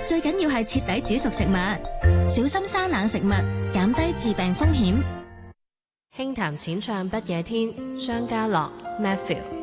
最緊要係徹底煮熟食物，小心生冷食物，減低致病風險。 輕談淺唱不夜天，張家樂 Matthew。